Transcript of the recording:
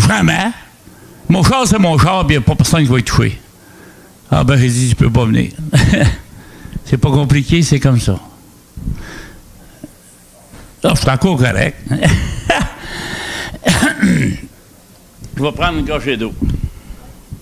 Jamais. Mon char, c'est mon char, puis il n'y a pas personne qui va y toucher. Ah ben, j'ai dit, je peux pas venir. C'est pas compliqué, c'est comme ça. Ah, je suis encore correct. Je vais prendre une gorgée d'eau.